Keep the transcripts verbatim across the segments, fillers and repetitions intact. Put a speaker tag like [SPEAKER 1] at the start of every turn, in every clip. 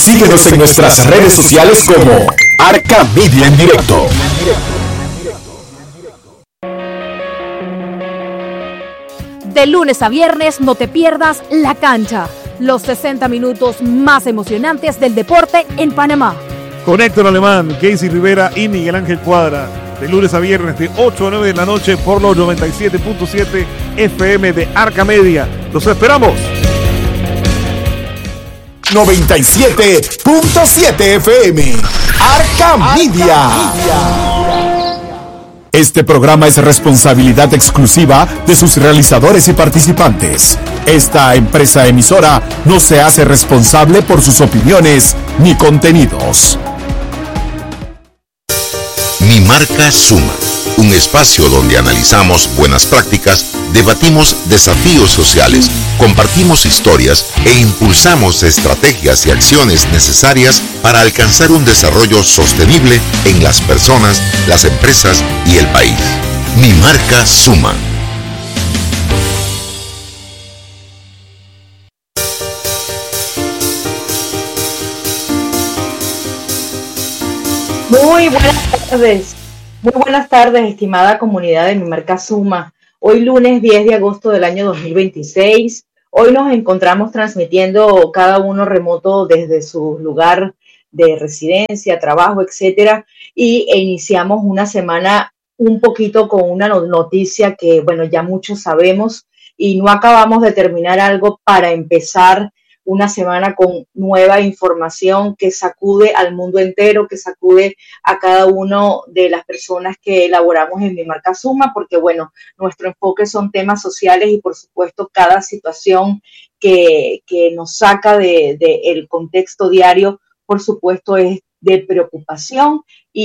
[SPEAKER 1] Síguenos en nuestras redes sociales como Arca Media en Directo.
[SPEAKER 2] De lunes a viernes no te pierdas La Cancha, los sesenta minutos más emocionantes del deporte en Panamá.
[SPEAKER 3] Con Héctor Alemán, Casey Rivera y Miguel Ángel Cuadra. De lunes a viernes de ocho a nueve de la noche por los noventa y siete punto siete F M de Arca Media. ¡Los esperamos!
[SPEAKER 1] noventa y siete punto siete F M. Arca Media. Este programa es responsabilidad exclusiva de sus realizadores y participantes. Esta empresa emisora no se hace responsable por sus opiniones ni contenidos.
[SPEAKER 4] Mi marca Suma, un espacio donde analizamos buenas prácticas, debatimos desafíos sociales, compartimos historias e impulsamos estrategias y acciones necesarias para alcanzar un desarrollo sostenible en las personas, las empresas y el país. Mi marca Suma.
[SPEAKER 5] Muy buenas tardes, muy buenas tardes, estimada comunidad de Mi Marca Suma. Hoy lunes diez de agosto del año dos mil veintiséis, hoy nos encontramos transmitiendo cada uno remoto desde su lugar de residencia, trabajo, etcétera, y e iniciamos una semana un poquito con una noticia que, bueno, ya muchos sabemos y no acabamos de terminar algo para empezar una semana con nueva información que sacude al mundo entero, que sacude a cada una de las personas que elaboramos en Mi Marca Suma, porque bueno, nuestro enfoque son temas sociales y por supuesto cada situación que, que nos saca de, de el contexto diario, por supuesto es de preocupación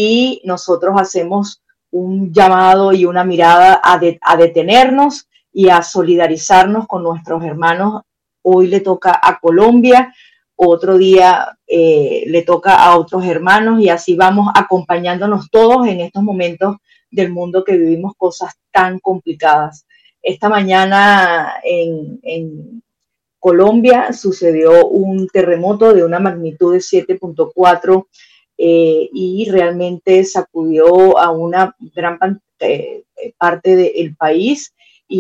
[SPEAKER 5] y nosotros hacemos un llamado y una mirada a, de, a detenernos y a solidarizarnos con nuestros hermanos. Hoy le toca a Colombia, otro día eh, le toca a otros hermanos y así vamos acompañándonos todos en estos momentos del mundo que vivimos cosas tan complicadas. Esta mañana en, en Colombia sucedió un terremoto de una magnitud de siete punto cuatro eh, y realmente sacudió a una gran eh, parte del país.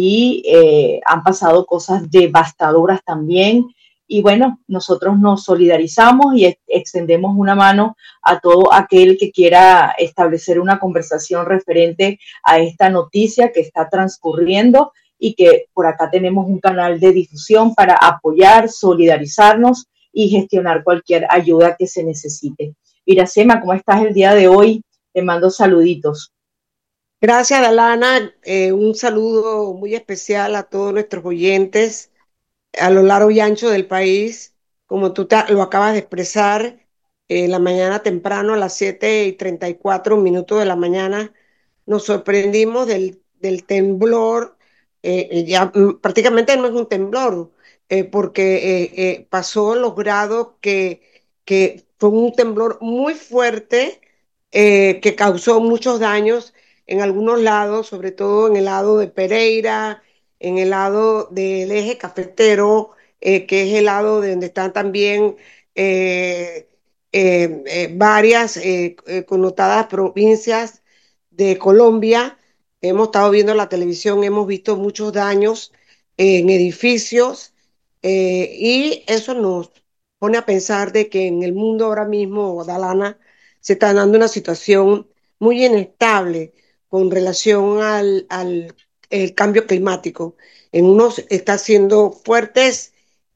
[SPEAKER 5] Y eh, han pasado cosas devastadoras también. Y bueno, nosotros nos solidarizamos y ex- extendemos una mano a todo aquel que quiera establecer una conversación referente a esta noticia que está transcurriendo y que por acá tenemos un canal de difusión para apoyar, solidarizarnos y gestionar cualquier ayuda que se necesite. Iracema, ¿cómo estás el día de hoy? Te mando saluditos.
[SPEAKER 6] Gracias, Dalana. Eh, un saludo muy especial a todos nuestros oyentes a lo largo y ancho del país. Como tú te, lo acabas de expresar, eh, la mañana temprano, a las siete y treinta y cuatro minutos de la mañana, nos sorprendimos del, del temblor. Eh, ya mm, prácticamente no es un temblor, eh, porque eh, eh, pasó los grados que, que fue un temblor muy fuerte, eh, que causó muchos daños en algunos lados, sobre todo en el lado de Pereira, en el lado del eje cafetero, eh, que es el lado de donde están también eh, eh, eh, varias eh, eh, connotadas provincias de Colombia. Hemos estado viendo la televisión, hemos visto muchos daños en edificios, eh, y eso nos pone a pensar de que en el mundo ahora mismo, Dalana, se está dando una situación muy inestable con relación al, al el cambio climático. En unos está haciendo fuertes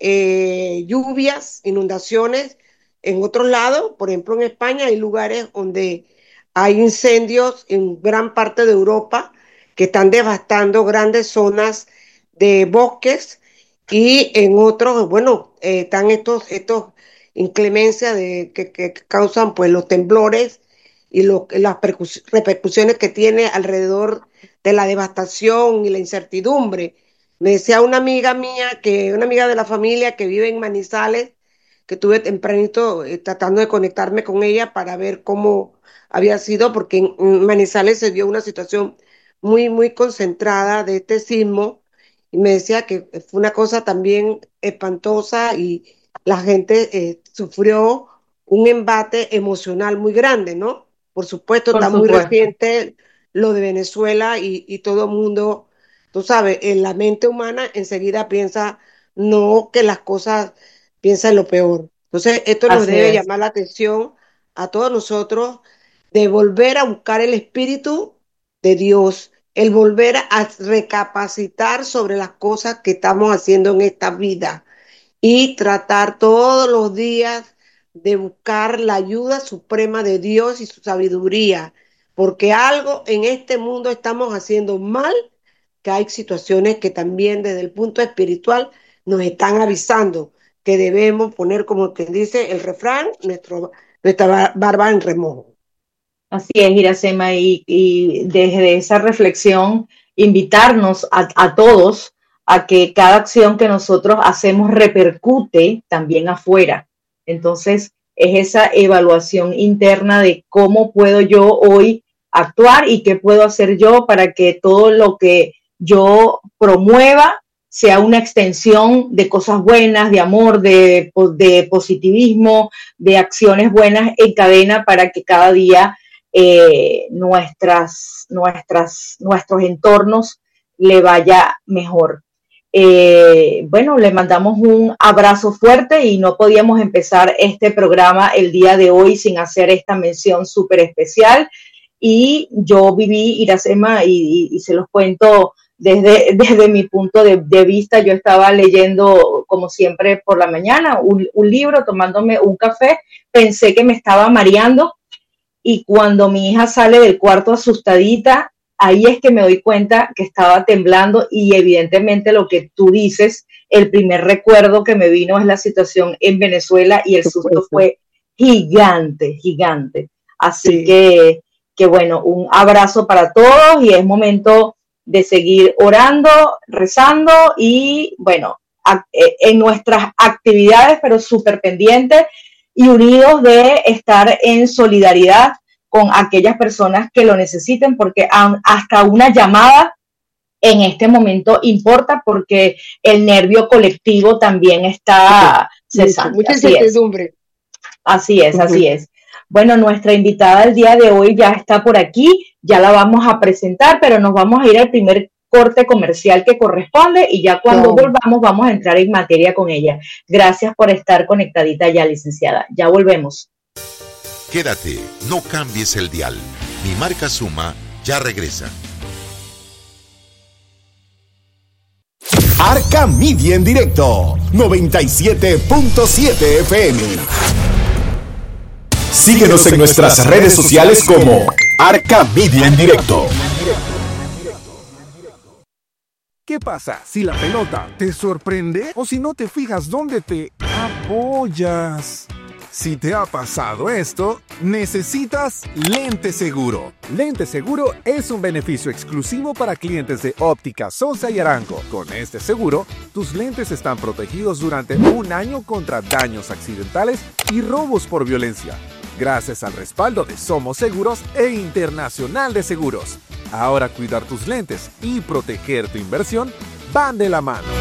[SPEAKER 6] eh, lluvias, inundaciones. En otros lados, por ejemplo en España, hay lugares donde hay incendios en gran parte de Europa que están devastando grandes zonas de bosques, y en otros, bueno, eh, están estos, estos inclemencias de, que, que causan pues los temblores y lo, las repercusiones que tiene alrededor de la devastación y la incertidumbre. Me decía una amiga mía, que una amiga de la familia que vive en Manizales, que tuve tempranito eh, tratando de conectarme con ella para ver cómo había sido, porque en, en Manizales se dio una situación muy, muy concentrada de este sismo, y me decía que fue una cosa también espantosa y la gente eh, sufrió un embate emocional muy grande, ¿no? Por supuesto,
[SPEAKER 5] Por
[SPEAKER 6] está muy
[SPEAKER 5] supuesto.
[SPEAKER 6] reciente lo de Venezuela y, y todo el mundo, tú sabes, en la mente humana enseguida piensa, no que las cosas, piensa en lo peor. Entonces, esto nos
[SPEAKER 5] Así
[SPEAKER 6] debe
[SPEAKER 5] es.
[SPEAKER 6] llamar la atención a todos nosotros de volver a buscar el espíritu de Dios, el volver a recapacitar sobre las cosas que estamos haciendo en esta vida y tratar todos los días de buscar la ayuda suprema de Dios y su sabiduría, porque algo en este mundo estamos haciendo mal, que hay situaciones que también desde el punto espiritual nos están avisando que debemos poner, como quien dice el refrán, nuestro, nuestra barba en remojo.
[SPEAKER 5] Así es, Iracema, y, y desde esa reflexión invitarnos a, a todos a que cada acción que nosotros hacemos repercute también afuera. Entonces, es esa evaluación interna de cómo puedo yo hoy actuar y qué puedo hacer yo para que todo lo que yo promueva sea una extensión de cosas buenas, de amor, de, de positivismo, de acciones buenas en cadena para que cada día Eh, nuestras, nuestras, nuestros entornos le vaya mejor. Eh, bueno, le mandamos un abrazo fuerte y no podíamos empezar este programa el día de hoy sin hacer esta mención súper especial. Y yo viví Iracema y, y, y se los cuento desde, desde mi punto de, de vista. Yo estaba leyendo, como siempre, por la mañana un, un libro, tomándome un café. Pensé que me estaba mareando. Y cuando mi hija sale del cuarto asustadita, ahí es que me doy cuenta que estaba temblando y evidentemente lo que tú dices, el primer recuerdo que me vino es la situación en Venezuela y el susto fue gigante, gigante. Así sí. que, que bueno, un abrazo para todos y es momento de seguir orando, rezando y bueno, a, en nuestras actividades, pero súper pendientes y unidos de estar en solidaridad con aquellas personas que lo necesiten, porque hasta una llamada en este momento importa, porque el nervio colectivo también está cesante.
[SPEAKER 6] Mucha
[SPEAKER 5] así
[SPEAKER 6] incertidumbre.
[SPEAKER 5] Es. Así es, uh-huh. así es. Bueno, nuestra invitada el día de hoy ya está por aquí, ya la vamos a presentar, pero nos vamos a ir al primer corte comercial que corresponde y ya cuando no. volvamos vamos a entrar en materia con ella. Gracias por estar conectadita ya, licenciada. Ya volvemos.
[SPEAKER 4] Quédate, no cambies el dial. Mi marca Suma ya regresa.
[SPEAKER 1] Arca Media en directo, noventa y siete punto siete F M. Síguenos en nuestras redes sociales como Arca Media en directo.
[SPEAKER 7] ¿Qué pasa si la pelota te sorprende o si no te fijas dónde te apoyas? Si te ha pasado esto, necesitas Lente Seguro. Lente Seguro es un beneficio exclusivo para clientes de Óptica Sosa y Arango. Con este seguro, tus lentes están protegidos durante un año contra daños accidentales y robos por violencia, gracias al respaldo de Somos Seguros e Internacional de Seguros. Ahora cuidar tus lentes y proteger tu inversión van de la mano.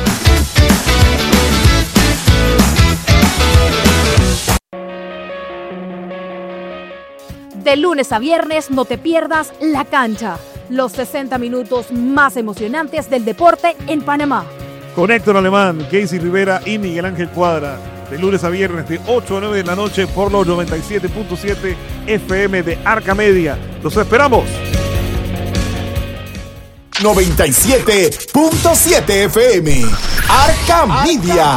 [SPEAKER 2] De lunes a viernes no te pierdas La Cancha, los sesenta minutos más emocionantes del deporte en Panamá.
[SPEAKER 3] Con Héctor Alemán, Casey Rivera y Miguel Ángel Cuadra. De lunes a viernes de ocho a nueve de la noche por los noventa y siete punto siete F M de Arca Media. ¡Los esperamos!
[SPEAKER 1] noventa y siete punto siete F M. Arca Media.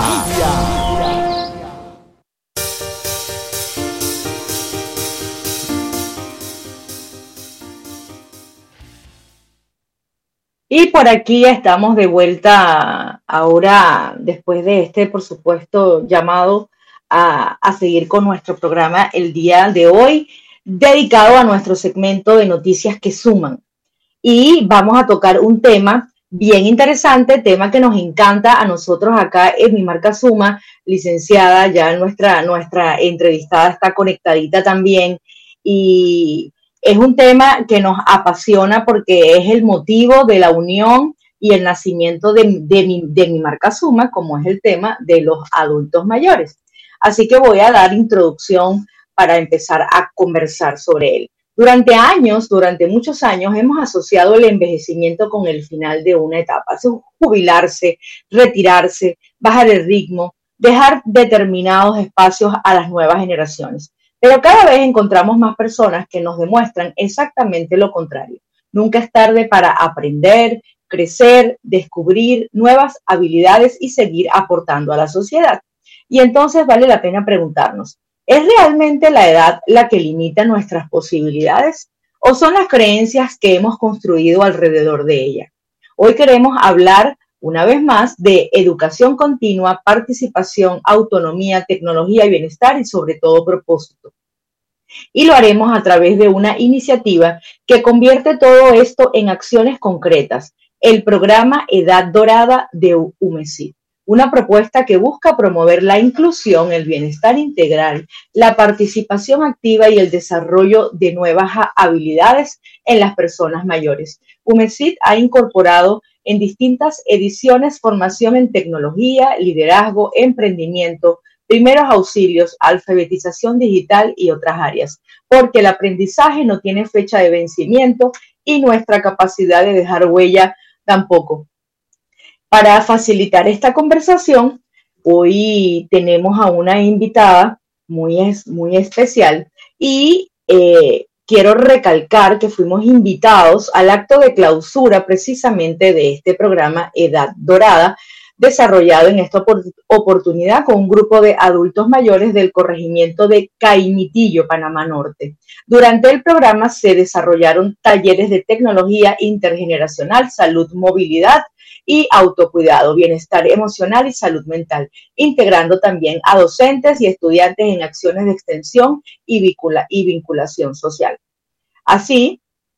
[SPEAKER 5] Y por aquí estamos de vuelta ahora, después de este, por supuesto, llamado a, a seguir con nuestro programa el día de hoy, dedicado a nuestro segmento de noticias que suman. Y vamos a tocar un tema bien interesante, tema que nos encanta a nosotros acá en Mi Marca Suma, licenciada, ya nuestra, nuestra entrevistada está conectadita también, y es un tema que nos apasiona porque es el motivo de la unión y el nacimiento de, de, mi, de Mi Marca Suma, como es el tema de los adultos mayores. Así que voy a dar introducción para empezar a conversar sobre él. Durante años, durante muchos años, hemos asociado el envejecimiento con el final de una etapa. Es jubilarse, retirarse, bajar el ritmo, dejar determinados espacios a las nuevas generaciones. Pero cada vez encontramos más personas que nos demuestran exactamente lo contrario. Nunca es tarde para aprender, crecer, descubrir nuevas habilidades y seguir aportando a la sociedad. Y entonces vale la pena preguntarnos, ¿es realmente la edad la que limita nuestras posibilidades o son las creencias que hemos construido alrededor de ella? Hoy queremos hablar una vez más de educación continua, participación, autonomía, tecnología y bienestar y sobre todo propósito. Y lo haremos a través de una iniciativa que convierte todo esto en acciones concretas, el programa Edad Dorada de UMESIT. Una propuesta que busca promover la inclusión, el bienestar integral, la participación activa y el desarrollo de nuevas habilidades en las personas mayores. UMESIT ha incorporado en distintas ediciones formación en tecnología, liderazgo, emprendimiento, primeros auxilios, alfabetización digital y otras áreas, porque el aprendizaje no tiene fecha de vencimiento y nuestra capacidad de dejar huella tampoco. Para facilitar esta conversación, hoy tenemos a una invitada muy, muy especial y eh, quiero recalcar que fuimos invitados al acto de clausura precisamente de este programa Edad Dorada, desarrollado en esta oportunidad con un grupo de adultos mayores del corregimiento de Caimitillo, Panamá Norte. Durante el programa se desarrollaron talleres de tecnología intergeneracional, salud, movilidad y autocuidado, bienestar emocional y salud mental, integrando también a docentes y estudiantes en acciones de extensión y, vincula- y vinculación social. Así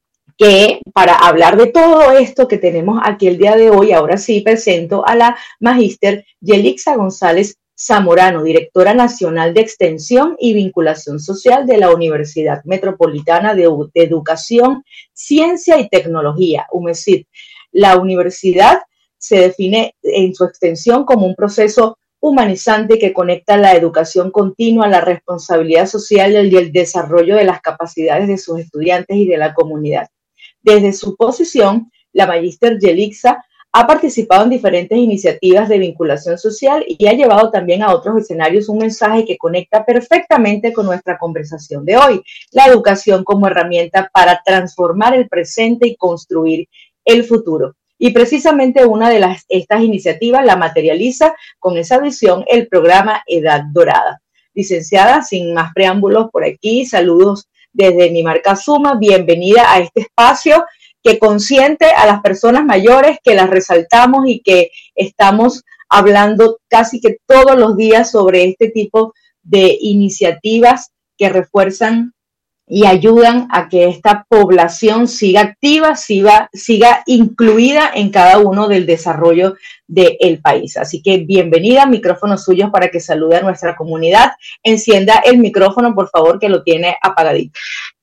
[SPEAKER 5] que para hablar de todo esto que tenemos aquí el día de hoy, ahora sí presento a la magíster Yelixa González Zamorano, directora nacional de Extensión y Vinculación Social de la Universidad Metropolitana de Educación, Ciencia y Tecnología, UMESIT. La universidad se define en su extensión como un proceso humanizante que conecta la educación continua, la responsabilidad social y el desarrollo de las capacidades de sus estudiantes y de la comunidad. Desde su posición, la magíster Yelixa ha participado en diferentes iniciativas de vinculación social y ha llevado también a otros escenarios un mensaje que conecta perfectamente con nuestra conversación de hoy, la educación como herramienta para transformar el presente y construir el futuro. Y precisamente una de las, estas iniciativas la materializa con esa visión el programa Edad Dorada. Licenciada, sin más preámbulos por aquí, saludos desde mi marca Suma, bienvenida a este espacio que consiente a las personas mayores, que las resaltamos y que estamos hablando casi que todos los días sobre este tipo de iniciativas que refuerzan y ayudan a que esta población siga activa, siga, siga incluida en cada uno del desarrollo del país. Así que bienvenida, micrófonos suyos para que salude a nuestra comunidad. Encienda el micrófono, por favor, que lo tiene apagadito.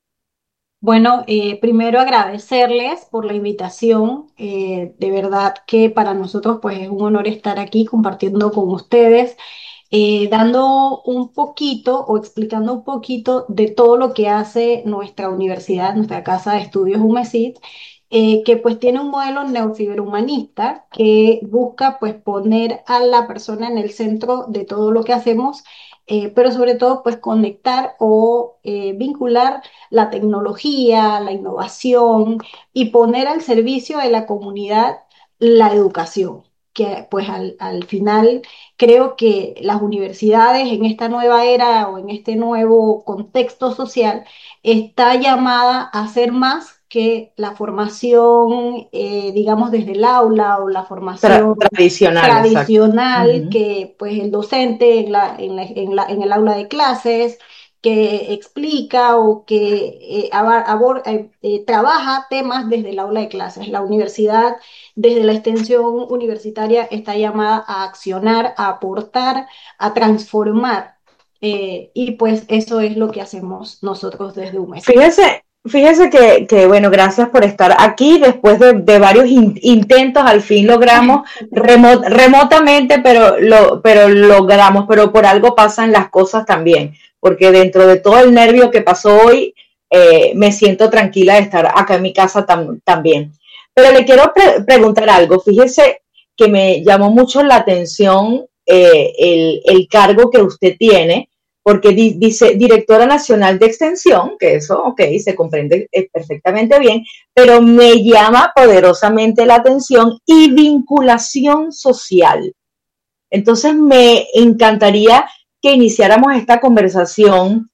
[SPEAKER 8] Bueno, eh, primero agradecerles por la invitación. Eh, de verdad que para nosotros pues es un honor estar aquí compartiendo con ustedes. Eh, dando un poquito o explicando un poquito de todo lo que hace nuestra universidad, nuestra casa de estudios UMESIT, eh, que pues tiene un modelo neociberhumanista que busca pues poner a la persona en el centro de todo lo que hacemos, eh, pero sobre todo pues conectar o eh, vincular la tecnología, la innovación y poner al servicio de la comunidad la educación, que pues al, al final creo que las universidades en esta nueva era o en este nuevo contexto social está llamada a hacer más que la formación, eh, digamos, desde el aula o la formación
[SPEAKER 5] Tra- tradicional,
[SPEAKER 8] tradicional
[SPEAKER 5] uh-huh.
[SPEAKER 8] que pues el docente en, la, en, la, en, la, en el aula de clases que explica o que eh, abor, eh, eh, trabaja temas desde el aula de clases. La universidad, desde la extensión universitaria, está llamada a accionar, a aportar, a transformar. Eh, y pues eso es lo que hacemos nosotros desde UMESIT.
[SPEAKER 5] Fíjese, fíjese que, que, bueno, gracias por estar aquí. Después de, de varios in, intentos, al fin logramos remot, remotamente, pero, lo, pero logramos, pero por algo pasan las cosas también. porque dentro de todo el nervio que pasó hoy, eh, me siento tranquila de estar acá en mi casa tam también. Pero le quiero pre preguntar algo. Fíjese que me llamó mucho la atención eh, el, el cargo que usted tiene, porque di dice directora nacional de extensión, que eso, ok, se comprende perfectamente bien, pero me llama poderosamente la atención y vinculación social. Entonces me encantaría que iniciáramos esta conversación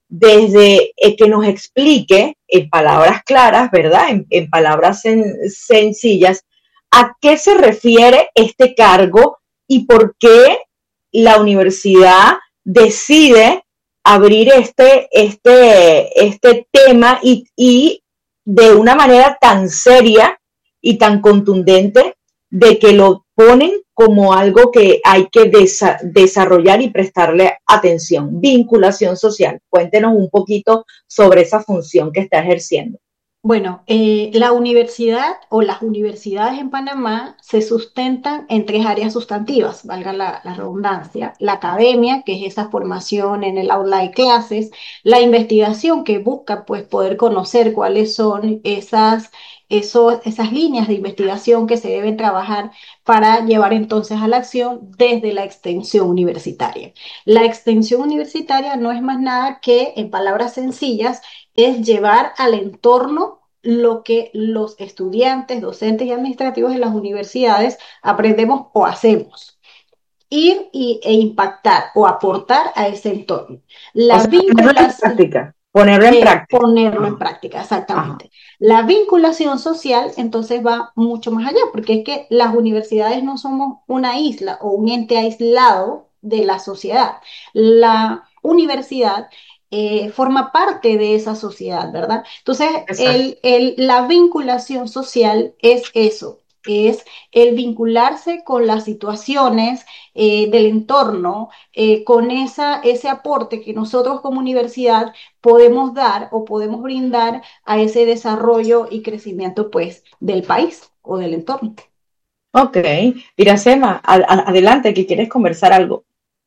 [SPEAKER 5] desde eh, que nos explique en palabras claras, ¿verdad? En, en palabras sen sencillas, a qué se refiere este cargo y por qué la universidad decide abrir este, este, este tema y, y de una manera tan seria y tan contundente de que lo ponen como algo que hay que desa desarrollar y prestarle atención. Vinculación social. Cuéntenos un poquito sobre esa función que está ejerciendo.
[SPEAKER 8] Bueno, eh, la universidad o las universidades en Panamá se sustentan en tres áreas sustantivas, valga la, la redundancia: la academia, que es esa formación en el aula de clases; la investigación, que busca pues poder conocer cuáles son esas, esos, esas líneas de investigación que se deben trabajar para llevar entonces a la acción desde la extensión universitaria. La extensión universitaria no es más nada que, en palabras sencillas, es llevar al entorno lo que los estudiantes, docentes y administrativos de las universidades aprendemos o hacemos. Ir y, e impactar o aportar a ese entorno. La
[SPEAKER 5] o sea,
[SPEAKER 8] vinculación,
[SPEAKER 5] ponerlo en práctica. Ponerlo en
[SPEAKER 8] eh,
[SPEAKER 5] práctica.
[SPEAKER 8] Ponerlo
[SPEAKER 5] Ajá.
[SPEAKER 8] en práctica, exactamente. Ajá. La vinculación social entonces va mucho más allá, porque es que las universidades no somos una isla o un ente aislado de la sociedad. La universidad eh, forma parte de esa sociedad, ¿verdad? Entonces, el, el, la vinculación social es eso, es el vincularse con las situaciones eh, del entorno, eh, con esa, ese aporte que nosotros como universidad podemos dar o podemos brindar a ese desarrollo y crecimiento pues del país o del entorno.
[SPEAKER 5] Ok, Iracema, ad adelante, que quieres conversar algo.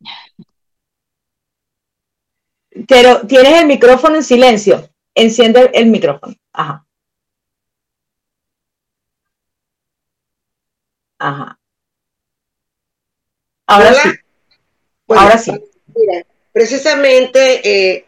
[SPEAKER 5] Pero tienes el micrófono en silencio. Enciende el micrófono. Ajá. Ajá. Ahora
[SPEAKER 6] Hola.
[SPEAKER 5] sí.
[SPEAKER 6] Bueno,
[SPEAKER 5] Ahora sí.
[SPEAKER 6] Mira, precisamente eh,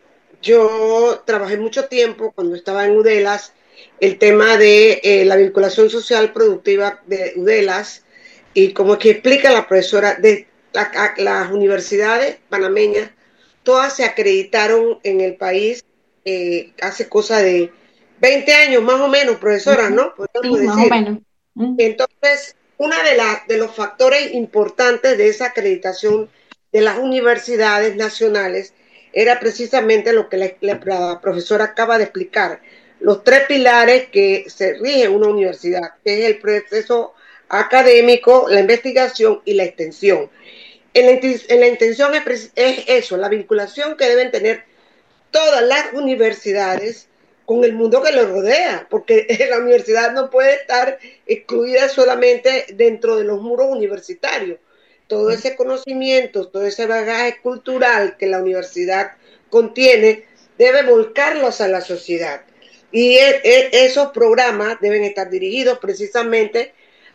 [SPEAKER 6] yo trabajé mucho tiempo cuando estaba en UDELAS el tema de eh, la vinculación social productiva de UDELAS, y como que explica la profesora, de la, las universidades panameñas, todas se acreditaron en el país eh, hace cosa de veinte años más o menos, profesora, ¿no? Podríamos
[SPEAKER 8] Sí, más
[SPEAKER 6] decir.
[SPEAKER 8] o menos.
[SPEAKER 6] Entonces, uno de, la, de los factores importantes de esa acreditación de las universidades nacionales era precisamente lo que la, la profesora acaba de explicar, los tres pilares que se rigen una universidad, que es el proceso académico, la investigación y la extensión. En la, en la intención es, es eso, la vinculación que deben tener todas las universidades con el mundo que los rodea, porque la universidad no puede estar excluida solamente dentro de los muros universitarios. Todo ese conocimiento, todo ese bagaje cultural que la universidad contiene, debe volcarlos a la sociedad. Y e, e, esos programas deben estar dirigidos precisamente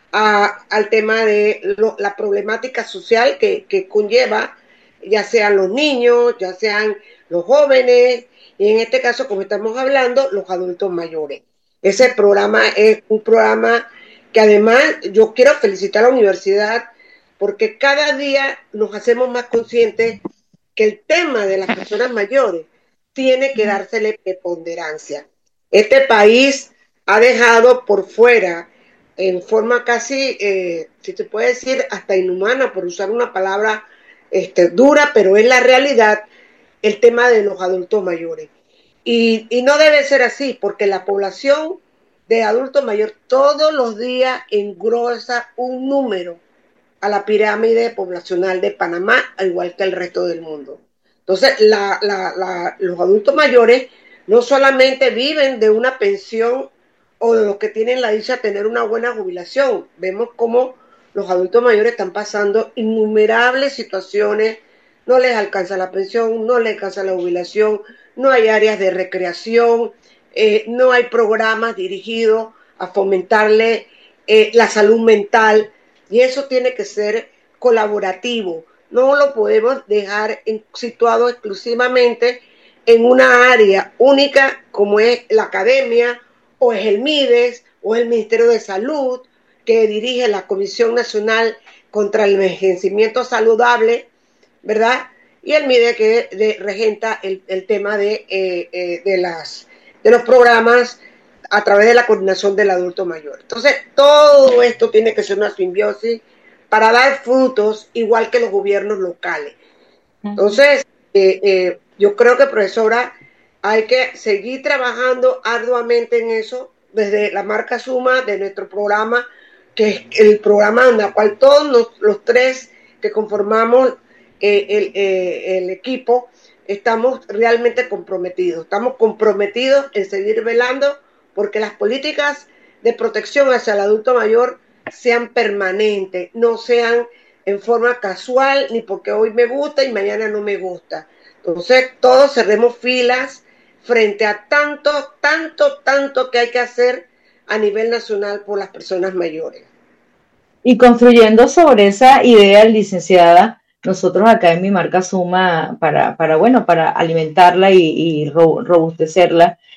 [SPEAKER 6] a, al tema de lo, la problemática social que, que conlleva, ya sean los niños, ya sean los jóvenes, y en este caso, como estamos hablando, los adultos mayores. Ese programa es un programa que además yo quiero felicitar a la universidad, porque cada día nos hacemos más conscientes que el tema de las personas mayores tiene que dársele preponderancia. Este país ha dejado por fuera, en forma casi, eh, si se puede decir, hasta inhumana, por usar una palabra este, dura, pero es la realidad, el tema de los adultos mayores. Y, y no debe ser así, porque la población de adultos mayores todos los días engrosa un número a la pirámide poblacional de Panamá, al igual que el resto del mundo. Entonces, la, la, la, los adultos mayores no solamente viven de una pensión o de los que tienen la dicha de tener una buena jubilación. Vemos cómo los adultos mayores están pasando innumerables situaciones no les alcanza la pensión, no les alcanza la jubilación, no hay áreas de recreación, eh, no hay programas dirigidos a fomentarle eh, la salud mental, y eso tiene que ser colaborativo. No lo podemos dejar en, situado exclusivamente en una área única como es la academia, o es el MIDES, o es el Ministerio de Salud, que dirige la Comisión Nacional contra el Envejecimiento Saludable, ¿verdad? Y el MIDE que de, regenta el, el tema de, eh, eh, de, las, de los programas a través de la coordinación del adulto mayor. Entonces, todo esto tiene que ser una simbiosis para dar frutos, igual que los gobiernos locales. Entonces, eh, eh, yo creo que, profesora, hay que seguir trabajando arduamente en eso, desde la marca Suma, de nuestro programa, que es el programa en el cual todos los, los tres que conformamos eh, el, eh, el equipo, estamos realmente comprometidos. Estamos comprometidos en seguir velando porque las políticas de protección hacia el adulto mayor sean permanentes, no sean en forma casual, ni porque hoy me gusta y mañana no me gusta. Entonces, todos cerremos filas frente a tanto, tanto, tanto que hay que hacer a nivel nacional por las personas mayores.
[SPEAKER 5] Y construyendo sobre esa idea, licenciada, nosotros acá en mi marca Suma, para, para bueno, para alimentarla y, y robustecerla,